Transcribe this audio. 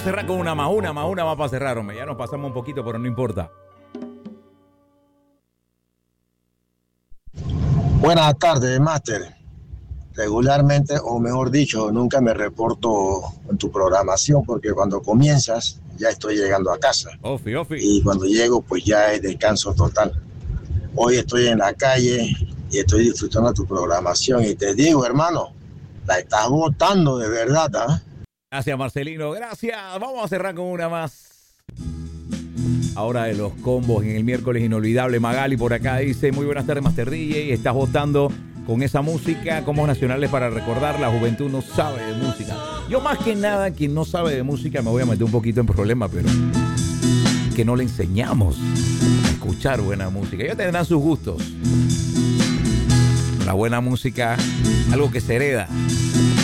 cerrar con una más para cerrar, hombre. Ya nos pasamos un poquito, pero no importa. Buenas tardes, Máster. Regularmente, o mejor dicho, nunca me reporto en tu programación porque cuando comienzas ya estoy llegando a casa. Ofi. Y cuando llego, pues ya es descanso total. Hoy estoy en la calle y estoy disfrutando de tu programación. Y te digo, hermano, la estás botando de verdad, ¿ah? Gracias, Marcelino. Gracias. Vamos a cerrar con una más. Ahora de los combos en el miércoles inolvidable. Magali por acá dice: muy buenas tardes, Master DJ. Estás votando con esa música, combos nacionales para recordar. La juventud no sabe de música. Yo más que nada, quien no sabe de música, me voy a meter un poquito en problemas, pero que no le enseñamos a escuchar buena música. Ellos tendrán sus gustos. La buena música, algo que se hereda.